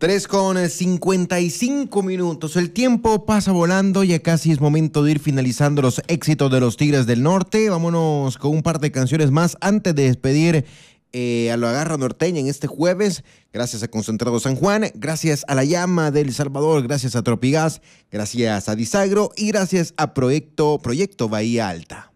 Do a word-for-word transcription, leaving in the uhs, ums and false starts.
Tres con cincuenta y cinco minutos. El tiempo pasa volando, ya casi es momento de ir finalizando los éxitos de los Tigres del Norte. Vámonos con un par de canciones más antes de despedir eh, a la Garra Norteña en este jueves. Gracias a Concentrado San Juan, gracias a La Llama del Salvador, gracias a Tropigas, gracias a Disagro y gracias a Proyecto, Proyecto Bahía Alta.